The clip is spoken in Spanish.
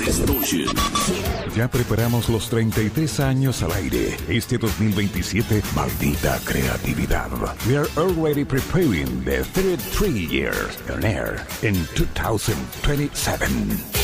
Distortion. Ya preparamos los 33 años al aire. Este 2027, maldita creatividad. We are already preparing the 33 years on air in 2027.